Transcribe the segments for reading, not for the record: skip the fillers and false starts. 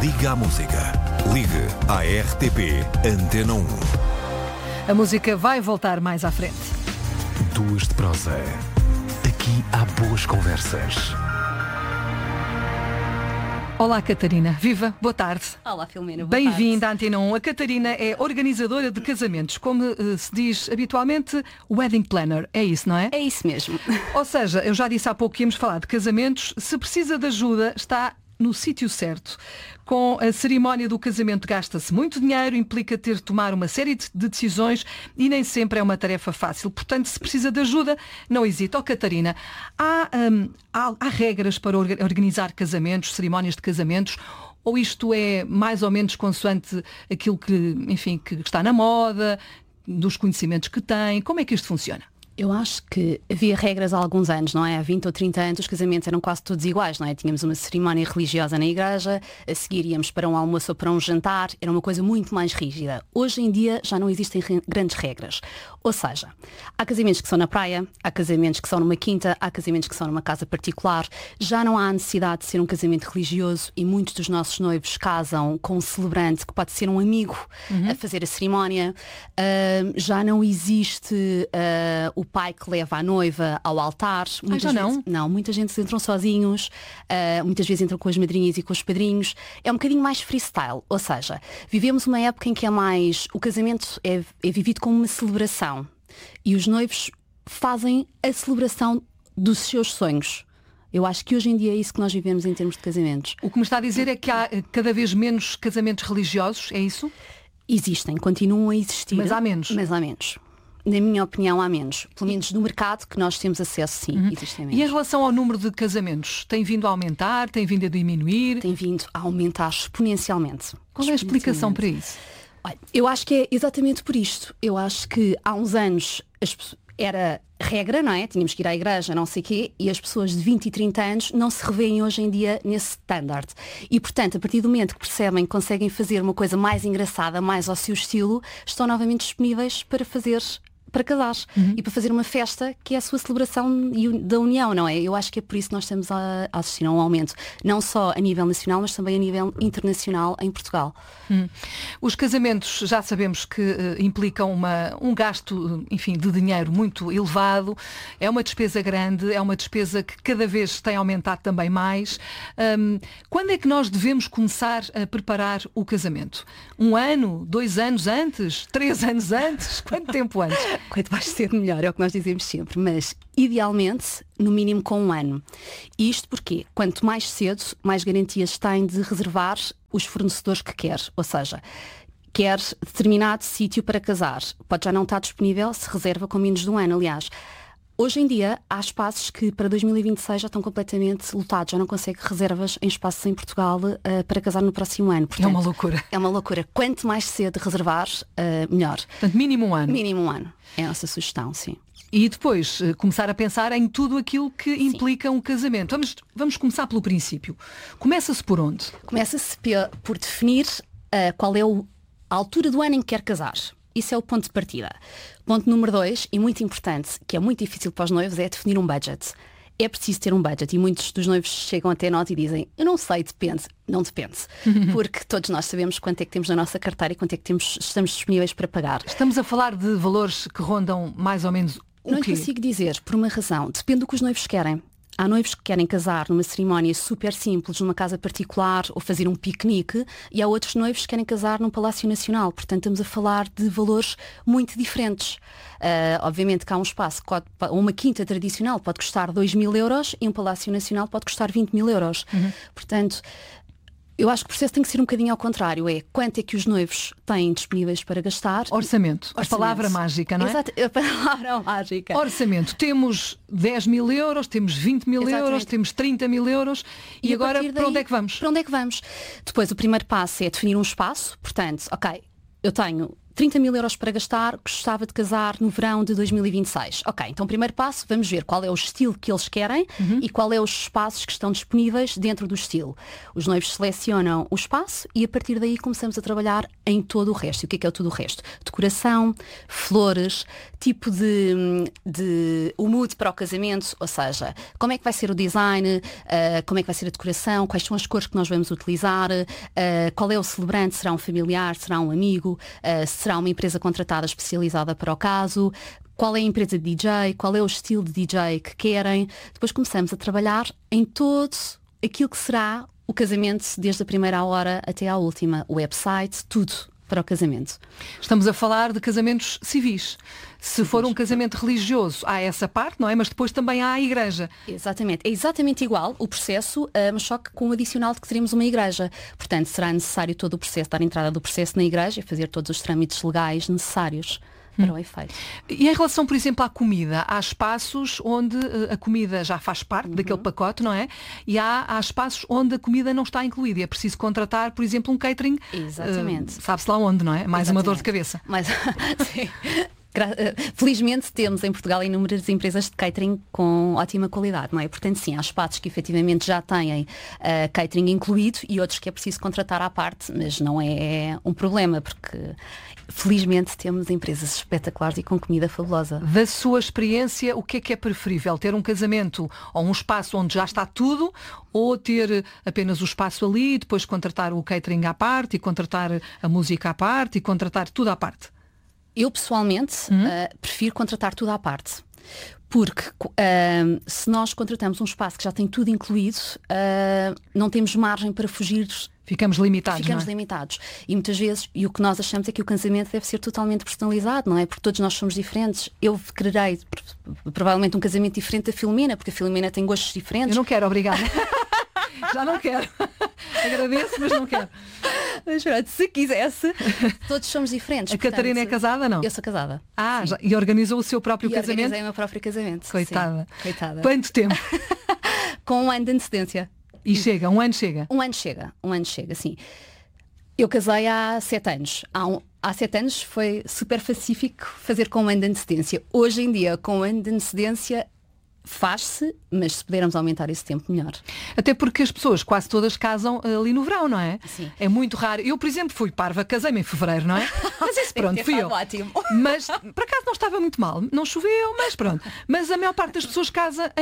Liga à música. Ligue à RTP Antena 1. A música vai voltar mais à frente. Duas de prosa. Aqui há boas conversas. Olá, Catarina. Viva, boa tarde. Olá, Filomena. Bem-vinda à Antena 1. A Catarina é organizadora de casamentos, como se diz habitualmente, wedding planner. É isso, não é? É isso mesmo. Ou seja, eu já disse há pouco que íamos falar de casamentos. Se precisa de ajuda, está no sítio certo. Com a cerimónia do casamento gasta-se muito dinheiro, implica ter de tomar uma série de decisões e nem sempre é uma tarefa fácil. Portanto, se precisa de ajuda, não hesite. Oh, Catarina, há regras para organizar casamentos, cerimónias de casamentos, ou isto é mais ou menos consoante aquilo que, enfim, que está na moda, dos conhecimentos que tem? Como é que isto funciona? Eu acho que havia regras há alguns anos, não é? Há 20 ou 30 anos os casamentos eram quase todos iguais, não é? Tínhamos uma cerimónia religiosa na igreja, a seguir íamos para um almoço ou para um jantar, era uma coisa muito mais rígida. Hoje em dia já não existem grandes regras. Ou seja, há casamentos que são na praia, há casamentos que são numa quinta, há casamentos que são numa casa particular, já não há necessidade de ser um casamento religioso e muitos dos nossos noivos casam com um celebrante que pode ser um amigo a fazer a cerimónia. Já não existe o pai que leva a noiva ao altar. Já não? Não, muita gente entram sozinhos, muitas vezes entram com as madrinhas e com os padrinhos. É um bocadinho mais freestyle, ou seja, vivemos uma época em que é mais, o casamento é vivido como uma celebração e os noivos fazem a celebração dos seus sonhos. Eu acho que hoje em dia é isso que nós vivemos em termos de casamentos. O que me está a dizer é que há cada vez menos casamentos religiosos, é isso? Existem, continuam a existir. Mas há menos. Mas há menos. Na minha opinião, há menos. Pelo menos no mercado que nós temos acesso, sim, existem menos. E em relação ao número de casamentos, tem vindo a aumentar, tem vindo a diminuir? Tem vindo a aumentar exponencialmente. Qual é a explicação para isso? Olha, eu acho que é exatamente por isto. Eu acho que há uns anos era regra, não é? Tínhamos que ir à igreja, não sei o quê, e as pessoas de 20 e 30 anos não se revêem hoje em dia nesse standard. E, portanto, a partir do momento que percebem que conseguem fazer uma coisa mais engraçada, mais ao seu estilo, estão novamente disponíveis para casar e para fazer uma festa que é a sua celebração da união, não é? Eu acho que é por isso que nós estamos a assistir a um aumento, não só a nível nacional, mas também a nível internacional em Portugal. Os casamentos já sabemos que implicam um gasto, enfim, de dinheiro muito elevado, é uma despesa grande, é uma despesa que cada vez tem aumentado também mais. Quando é que nós devemos começar a preparar o casamento? 1 ano, 2 anos antes, 3 anos antes? Quanto tempo antes? Quanto mais cedo melhor, é o que nós dizemos sempre, mas idealmente no mínimo com 1 ano. E isto porque quanto mais cedo, mais garantias tem de reservar os fornecedores que quer, ou seja, quer determinado sítio para casar, pode já não estar disponível, se reserva com menos de 1 ano, aliás. Hoje em dia há espaços que para 2026 já estão completamente lotados, já não consegue reservas em espaços em Portugal para casar no próximo ano. Portanto, é uma loucura. É uma loucura. Quanto mais cedo reservar, melhor. Portanto, mínimo 1 ano. Mínimo 1 ano. É a nossa sugestão, sim. E depois começar a pensar em tudo aquilo que implica um casamento. Vamos começar pelo princípio. Começa-se por onde? Começa-se por definir qual é a altura do ano em que quer casar. Isso é o ponto de partida. Ponto número 2, e muito importante, que é muito difícil para os noivos, é definir um budget. É preciso ter um budget e muitos dos noivos chegam até nós e dizem, eu não sei, depende. Não depende. Porque todos nós sabemos quanto é que temos na nossa carteira e quanto é que estamos disponíveis para pagar. Estamos a falar de valores que rondam mais ou menos o Não quê? consigo dizer, por uma razão. Depende do que os noivos querem. Há noivos que querem casar numa cerimónia super simples, numa casa particular ou fazer um piquenique, e há outros noivos que querem casar num Palácio Nacional. Portanto, estamos a falar de valores muito diferentes. Obviamente que há um espaço, uma quinta tradicional pode custar 2.000 euros e um Palácio Nacional pode custar 20.000 euros. Portanto, eu acho que o processo tem que ser um bocadinho ao contrário. É quanto é que os noivos têm disponíveis para gastar. Orçamento. A palavra mágica, não é? Exato, a palavra mágica. Orçamento. Temos 10.000 euros, temos 20.000 euros, temos 30.000 euros. E agora, para onde é que vamos? Para onde é que vamos? Depois, o primeiro passo é definir um espaço. Portanto, ok, eu tenho 30 mil euros para gastar, gostava de casar no verão de 2026. Ok, então primeiro passo, vamos ver qual é o estilo que eles querem e qual é os espaços que estão disponíveis dentro do estilo. Os noivos selecionam o espaço e a partir daí começamos a trabalhar em todo o resto. E o que é tudo o resto? Decoração, flores, tipo o mood para o casamento, ou seja, como é que vai ser o design, como é que vai ser a decoração, quais são as cores que nós vamos utilizar, qual é o celebrante, será um familiar, será um amigo, será uma empresa contratada especializada para o caso, qual é a empresa de DJ, qual é o estilo de DJ que querem. Depois começamos a trabalhar em todo aquilo que será o casamento, desde a primeira hora até à última, o website, tudo para o casamento. Estamos a falar de casamentos civis. Se for um casamento religioso, há essa parte, não é? Mas depois também há a igreja. Exatamente. É exatamente igual o processo, mas só que com o adicional de que teremos uma igreja. Portanto, será necessário todo o processo, dar entrada do processo na igreja e fazer todos os trâmites legais necessários para o efeito. E em relação, por exemplo, à comida, há espaços onde a comida já faz parte daquele pacote, não é? E há espaços onde a comida não está incluída. E é preciso contratar, por exemplo, um catering. Exatamente. Sabe-se lá onde, não é? Mais uma dor de cabeça. Mas, sim. Felizmente temos em Portugal inúmeras empresas de catering com ótima qualidade, não é? Portanto, sim, há espaços que efetivamente já têm catering incluído e outros que é preciso contratar à parte, mas não é um problema, porque felizmente temos empresas espetaculares e com comida fabulosa. Da sua experiência, o que é preferível? Ter um casamento ou um espaço onde já está tudo, ou ter apenas o espaço ali e depois contratar o catering à parte e contratar a música à parte e contratar tudo à parte? Eu, pessoalmente, prefiro contratar tudo à parte. Porque se nós contratamos um espaço que já tem tudo incluído, não temos margem para fugir. Ficamos limitados, Ficamos não é? limitados. E muitas vezes, e o que nós achamos é que o casamento deve ser totalmente personalizado, não é? Porque todos nós somos diferentes. Eu quererei, provavelmente, um casamento diferente da Filomena, porque a Filomena tem gostos diferentes. Eu não quero, obrigada. Já não quero. Agradeço, mas não quero. Mas pronto, se quisesse, todos somos diferentes. A Catarina é casada, não? Eu sou casada. E organizou o seu próprio casamento? Organizei o meu próprio casamento. Coitada. Sim, coitada. Quanto tempo? Com um ano de antecedência. E chega, um ano chega? Um ano chega, sim. Eu casei há 7 anos. Há 7 anos foi super pacífico fazer com um ano de antecedência. Hoje em dia, com um ano de antecedência, faz-se, mas se pudermos aumentar esse tempo, melhor. Até porque as pessoas quase todas casam ali no verão, não é? Sim. É muito raro. Eu, por exemplo, fui parva, casei-me em fevereiro, não é? Mas isso pronto, fui eu. Ótimo. Mas por acaso não estava muito mal. Não choveu, mas pronto. Mas a maior parte das pessoas casa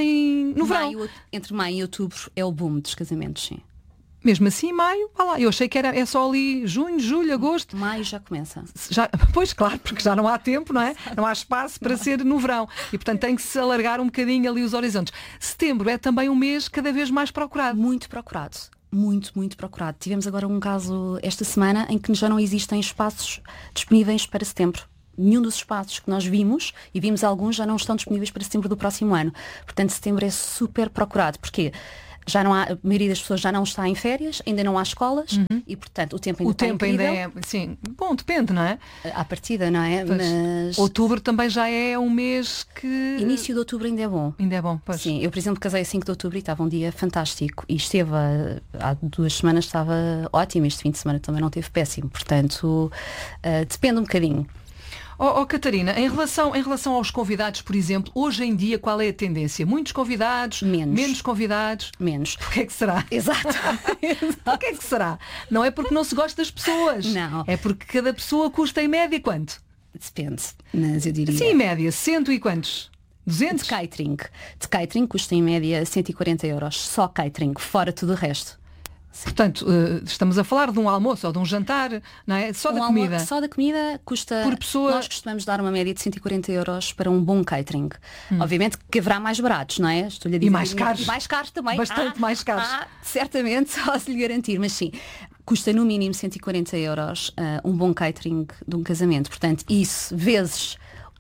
no verão. Entre maio e outubro é o boom dos casamentos, sim. Mesmo assim, maio, vá lá. Eu achei que é só ali junho, julho, agosto. Maio já começa. Pois, claro, porque já não há tempo, não é? Não há espaço para ser no verão. E, portanto, tem que se alargar um bocadinho ali os horizontes. Setembro é também um mês cada vez mais procurado. Muito procurado. Muito procurado. Tivemos agora um caso esta semana em que já não existem espaços disponíveis para setembro. Nenhum dos espaços que nós vimos, e vimos alguns, já não estão disponíveis para setembro do próximo ano. Portanto, setembro é super procurado. Porquê? Já não há, a maioria das pessoas já não está em férias, ainda não há escolas e, portanto, o tempo ainda está incrível. O tempo ainda é, sim, bom, depende, não é? À partida, não é? Mas outubro também já é um mês que... Início de outubro ainda é bom. Ainda é bom, pois. Sim, eu, por exemplo, casei a 5 de outubro e estava um dia fantástico. E esteve, há 2 semanas estava ótimo, este fim de semana também não teve péssimo. Portanto, depende um bocadinho. Catarina, em relação aos convidados, por exemplo, hoje em dia qual é a tendência? Muitos convidados? Menos convidados? Menos. Porquê é que será? Exato. Porquê é que será? Não é porque não se gosta das pessoas. Não. É porque cada pessoa custa em média quanto? Depende, mas eu diria... Sim, em média, 100 e quantos? 200? De catering custa em média 140 euros. Só catering, fora tudo o resto. Sim. Portanto, estamos a falar de um almoço ou de um jantar, não é? Só da comida. Só da comida custa... Por pessoa... Nós costumamos dar uma média de 140 euros para um bom catering. Obviamente que haverá mais baratos, não é? Estou-lhe a dizer, e mais caros. E mais caros também. Bastante mais caros. Certamente, só se lhe garantir. Mas sim, custa no mínimo 140 euros um bom catering de um casamento. Portanto, isso vezes...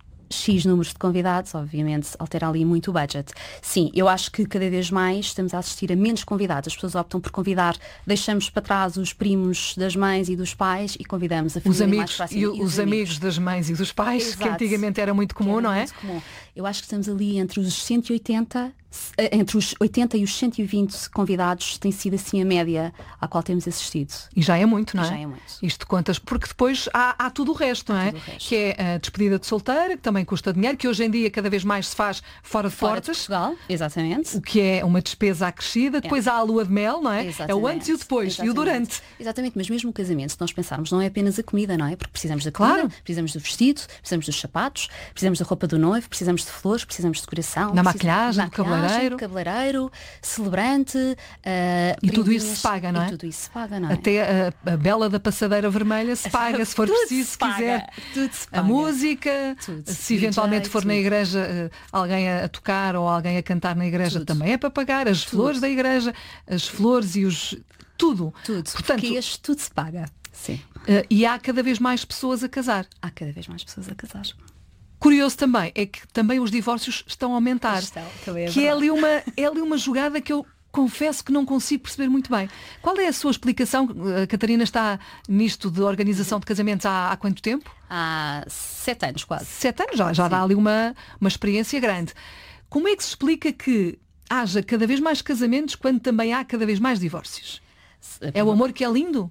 X números de convidados, obviamente altera ali muito o budget. Sim, eu acho que cada vez mais estamos a assistir a menos convidados. As pessoas optam por convidar, deixamos para trás os primos das mães e dos pais e convidamos a família mais próxima. E os amigos das mães e dos pais, exato, que antigamente era muito comum, não é? Muito comum. Eu acho que estamos ali entre os 180, Entre os 80 e os 120 convidados tem sido assim a média à qual temos assistido. E já é muito, não é? Já é muito. Isto contas, porque depois há tudo o resto, não é? Tudo o resto. Que é a despedida de solteira, que também custa dinheiro, que hoje em dia cada vez mais se faz fora de Fora de portas. Portugal, exatamente. O que é uma despesa acrescida. Depois há a lua de mel, não é? Exatamente. É o antes e o depois. E o durante. Exatamente, mas mesmo o casamento, se nós pensarmos, não é apenas a comida, não é? Porque precisamos da comida, Claro. precisamos do vestido, precisamos dos sapatos, precisamos da roupa do noivo, precisamos de flores, precisamos de decoração. Na precisamos maquilhagem, do cabeleireiro, celebrante. E tudo isso brindinhas, se paga, não é? E tudo isso se paga, não é? Até a bela da passadeira vermelha se paga, se for Tudo preciso, se se paga, quiser. tudo se A paga. música, Tudo. se eventualmente DJ, for na tudo. igreja alguém a tocar ou alguém a cantar na igreja, Tudo. também é para pagar. As flores da igreja, as flores e os... Tudo. Tudo. Portanto, Porque tudo se paga. Sim. e há cada vez mais pessoas a casar. Há cada vez mais pessoas a casar. Curioso também é que também os divórcios estão a aumentar. Estão, também é que é verdade. ali uma jogada que eu confesso que não consigo perceber muito bem. Qual é a sua explicação? A Catarina está nisto de organização de casamentos há quanto tempo? Há 7 anos quase. 7 anos, já dá ali uma experiência grande. Como é que se explica que haja cada vez mais casamentos quando também há cada vez mais divórcios? É o amor que é lindo?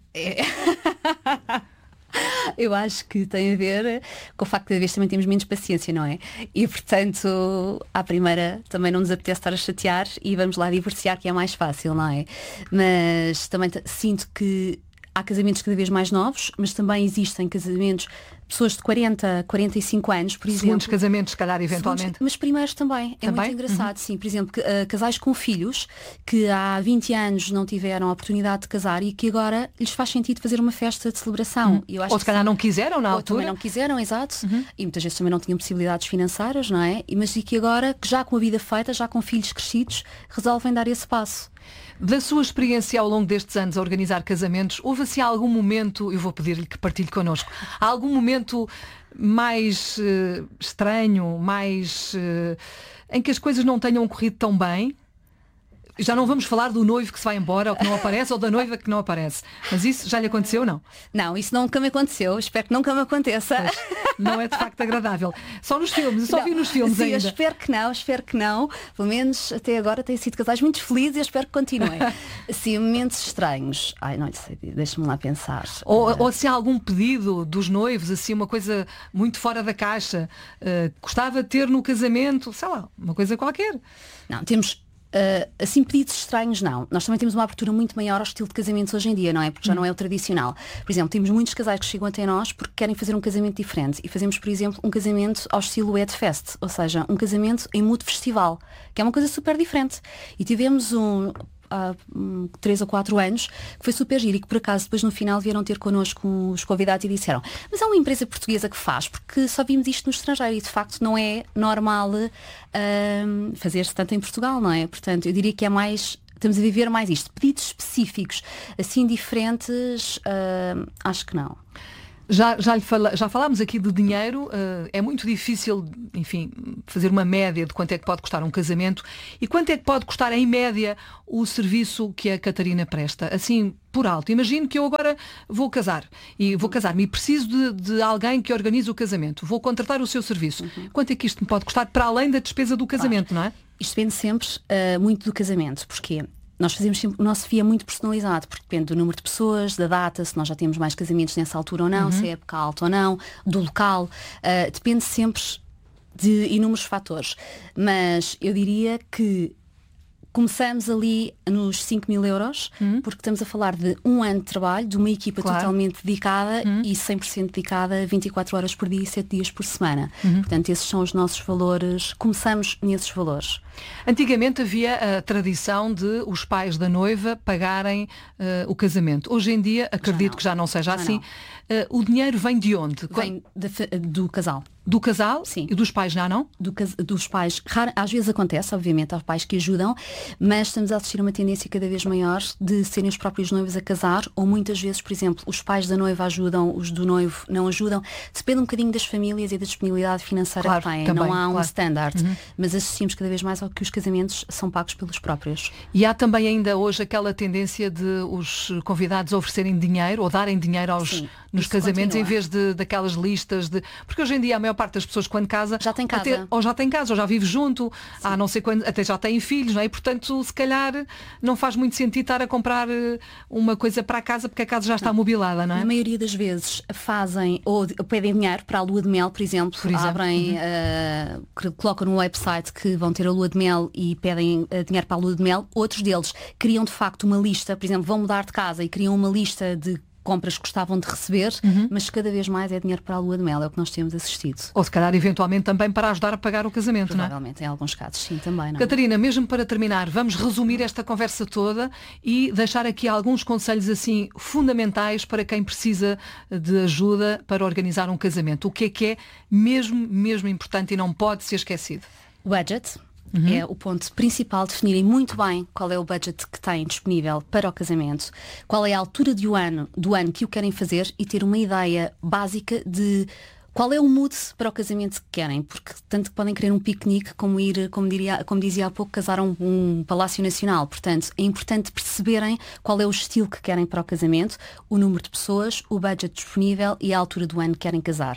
Eu acho que tem a ver com o facto de cada vez também temos menos paciência, não é? E portanto, à primeira também não nos apetece estar a chatear e vamos lá divorciar, que é mais fácil, não é? Mas também sinto que há casamentos cada vez mais novos, mas também existem casamentos, pessoas de 40, 45 anos, por exemplo. Segundos casamentos, se calhar, eventualmente. Mas primeiros também. É Também? muito engraçado, sim. Por exemplo, casais com filhos que há 20 anos não tiveram a oportunidade de casar e que agora lhes faz sentido fazer uma festa de celebração. E eu acho Ou se calhar não quiseram na ou altura. também não quiseram, exato. E muitas vezes também não tinham possibilidades financeiras, não é? Mas e que agora, que já com a vida feita, já com filhos crescidos, resolvem dar esse passo. Da sua experiência ao longo destes anos a organizar casamentos, houve assim algum momento, eu vou pedir-lhe que partilhe connosco, há algum momento mais estranho, mais em que as coisas não tenham corrido tão bem? Já não vamos falar do noivo que se vai embora ou que não aparece ou da noiva que não aparece. Mas isso já lhe aconteceu ou não? Não, isso nunca me aconteceu. Espero que nunca me aconteça. Não é de facto agradável. Só nos filmes, eu só Não, vi nos filmes sim, ainda. eu espero que não. Pelo menos até agora têm sido casais muito felizes e eu espero que continuem. Assim, momentos estranhos. Ai, não sei, deixa-me lá pensar. Ou se há algum pedido dos noivos, assim, uma coisa muito fora da caixa, gostava de ter no casamento, sei lá, uma coisa qualquer. Não, temos assim pedidos estranhos não. Nós também temos uma abertura muito maior ao estilo de casamentos hoje em dia, não é? Porque já não é o tradicional. Por exemplo, temos muitos casais que chegam até nós porque querem fazer um casamento diferente e fazemos, por exemplo, um casamento ao estilo Wed Fest, ou seja, um casamento em mood festival, que é uma coisa super diferente. E tivemos há 3 ou 4 anos, que foi super giro e que por acaso depois no final vieram ter connosco os convidados e disseram, mas é uma empresa portuguesa que faz, porque só vimos isto no estrangeiro e de facto não é normal fazer-se tanto em Portugal, não é? Portanto, eu diria que é mais, estamos a viver mais isto. Pedidos específicos, assim diferentes, acho que não. Já falámos aqui de dinheiro, é muito difícil, enfim, fazer uma média de quanto é que pode custar um casamento e quanto é que pode custar em média o serviço que a Catarina presta, assim por alto. Imagino que eu agora vou casar e vou casar-me e preciso de alguém que organize o casamento, vou contratar o seu serviço. Quanto é que isto me pode custar para além da despesa do casamento, não é? Isto depende sempre muito do casamento, porque nós fazemos sempre, o nosso FII é muito personalizado, porque depende do número de pessoas, da data, se nós já temos mais casamentos nessa altura ou não, se é época alta ou não, do local, depende sempre de inúmeros fatores. Mas eu diria que começamos ali nos 5.000 euros, porque estamos a falar de um ano de trabalho, de uma equipa totalmente dedicada e 100% dedicada 24 horas por dia e 7 dias por semana. Portanto, esses são os nossos valores, começamos nesses valores. Antigamente havia a tradição de os pais da noiva pagarem o casamento. Hoje em dia, acredito que já não seja assim. O dinheiro vem de onde? Vem do casal. Do casal? Sim. E dos pais já não? Dos pais, às vezes acontece, obviamente, há pais que ajudam, mas estamos a assistir a uma tendência cada vez maior de serem os próprios noivos a casar, ou muitas vezes, por exemplo, os pais da noiva ajudam, os do noivo não ajudam. Depende um bocadinho das famílias e da disponibilidade financeira que têm. Também, não há um standard, mas assistimos cada vez mais ao que os casamentos são pagos pelos próprios. E há também ainda hoje aquela tendência de os convidados oferecerem dinheiro ou darem dinheiro nos casamentos, continua. em vez daquelas listas de... Porque hoje em dia a maior maior parte das pessoas quando casa Já tem casa. ou já tem casa, ou já vive junto, há não sei quando, até já têm filhos, não é? E, portanto, se calhar não faz muito sentido estar a comprar uma coisa para a casa porque a casa já está mobilada, não é? Na maioria das vezes fazem ou pedem dinheiro para a lua de mel, por exemplo. Abrem, colocam no website que vão ter a lua de mel e pedem dinheiro para a lua de mel. Outros deles criam de facto uma lista, por exemplo, vão mudar de casa e criam uma lista de compras que gostavam de receber, mas cada vez mais é dinheiro para a lua de mel, é o que nós temos assistido. Ou se calhar eventualmente também para ajudar a pagar o casamento, Provavelmente, não é? em alguns casos, sim, também. Não é? Catarina, mesmo para terminar, vamos resumir esta conversa toda e deixar aqui alguns conselhos assim fundamentais para quem precisa de ajuda para organizar um casamento. O que é mesmo importante e não pode ser esquecido? Budget. É o ponto principal, definirem muito bem qual é o budget que têm disponível para o casamento, qual é a altura do ano que o querem fazer e ter uma ideia básica de qual é o mood para o casamento que querem, porque tanto que podem querer um piquenique como ir, como dizia há pouco, casar um Palácio Nacional. Portanto, é importante perceberem qual é o estilo que querem para o casamento, o número de pessoas, o budget disponível e a altura do ano que querem casar.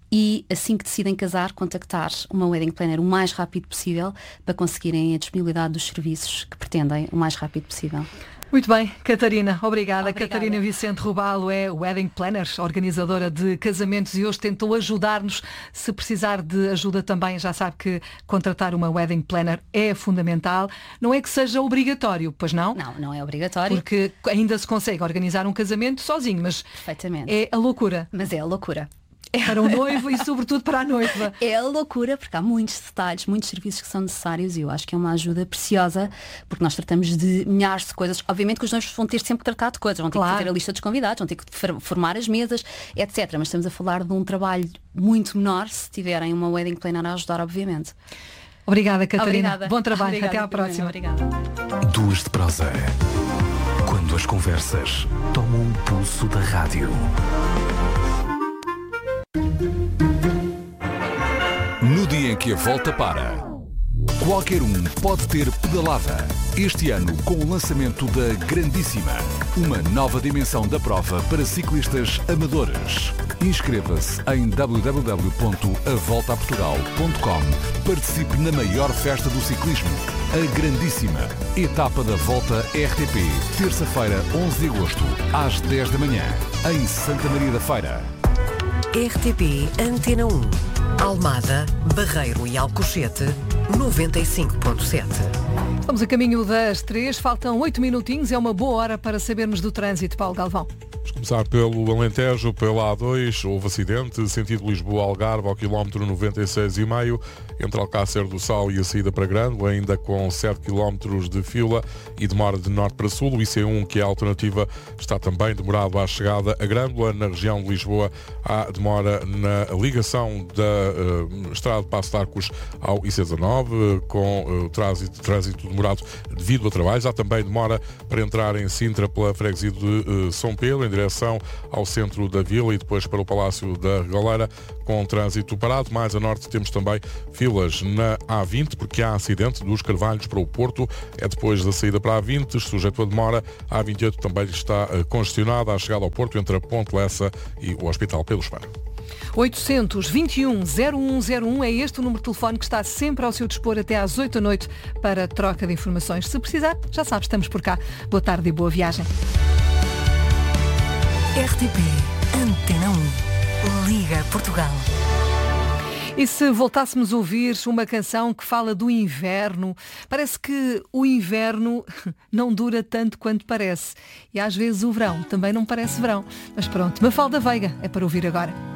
E assim que decidem casar, contactar uma wedding planner o mais rápido possível para conseguirem a disponibilidade dos serviços que pretendem o mais rápido possível. Muito bem, Catarina, obrigada. Catarina Vicente Rubalo é Wedding Planner, organizadora de casamentos e hoje tentou ajudar-nos. Se precisar de ajuda também, já sabe que contratar uma Wedding Planner é fundamental. Não é que seja obrigatório, pois não? Não é obrigatório. Porque ainda se consegue organizar um casamento sozinho, mas perfeitamente. É a loucura. Mas é a loucura. Para o noivo e sobretudo para a noiva. É a loucura porque há muitos detalhes, muitos serviços que são necessários e eu acho que é uma ajuda preciosa porque nós tratamos de milhares de coisas. Obviamente que os noivos vão ter sempre que tratar de coisas, vão ter que fazer a lista dos convidados, vão ter que formar as mesas, etc. Mas estamos a falar de um trabalho muito menor se tiverem uma wedding planner a ajudar, obviamente. Obrigada, Catarina. Obrigada. Bom trabalho. Obrigada, até à próxima. Obrigada. Duas de prosa. Quando as conversas tomam um pulso da rádio. No dia em que a volta para, qualquer um pode ter pedalada. Este ano, com o lançamento da Grandíssima, uma nova dimensão da prova para ciclistas amadores. Inscreva-se em www.avoltaportugal.com. Participe na maior festa do ciclismo, a Grandíssima. Etapa da Volta RTP, terça-feira, 11 de agosto, às 10 da manhã, em Santa Maria da Feira. RTP Antena 1. Almada, Barreiro e Alcochete, 95.7. Estamos a caminho das 3, faltam 8 minutinhos, é uma boa hora para sabermos do trânsito, Paulo Galvão. Vamos começar pelo Alentejo, pela A2, houve acidente, sentido Lisboa-Algarve, ao quilómetro 96,5, entre Alcácer do Sal e a saída para Grândola, ainda com 7 km de fila e demora de norte para sul. O IC1, que é a alternativa, está também demorado à chegada a Grândola. Na região de Lisboa há demora na ligação da estrada de Paço de Arcos ao IC19, com trânsito demorado devido a trabalhos. Há também demora para entrar em Sintra pela freguesia de São Pedro, em direção ao centro da vila e depois para o Palácio da Regoleira, com trânsito parado. Mais a norte temos também filas na A20, porque há acidente dos Carvalhos para o Porto, é depois da saída para a A20, sujeito a demora. A A28 também está congestionada à chegada ao Porto, entre a Ponte Lessa e o Hospital Pedro Espero. 800-21-0101 é este o número de telefone que está sempre ao seu dispor até às 8 da noite para troca de informações. Se precisar, já sabe, estamos por cá. Boa tarde e boa viagem. RTP Antena 1. Liga Portugal. E se voltássemos a ouvir uma canção que fala do inverno, parece que o inverno não dura tanto quanto parece. E às vezes o verão também não parece verão. Mas pronto, Mafalda Veiga é para ouvir agora.